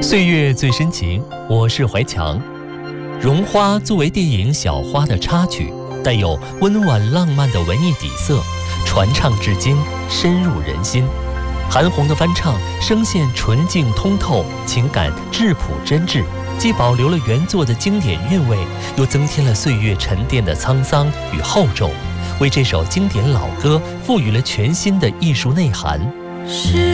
岁月最深情，我是怀强。绒花作为电影《小花》的插曲，带有温婉浪漫的文艺底色，传唱至今，深入人心。韩红的翻唱，声线纯净通透，情感质朴真挚，既保留了原作的经典韵味，又增添了岁月沉淀的沧桑与厚重，为这首经典老歌赋予了全新的艺术内涵。